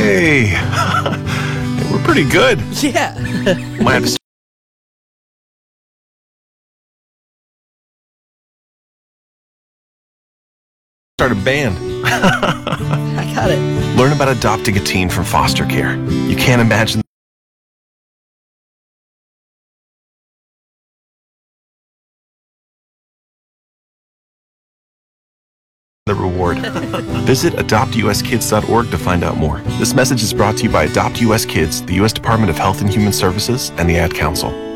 Hey, we're pretty good. Yeah. Might have to start a band. I got it. Learn about adopting a teen from foster care. You can't imagine the reward. Visit adoptuskids.org to find out more. This message is brought to you by Adopt US Kids, the U.S. Department of Health and Human Services, and the Ad Council.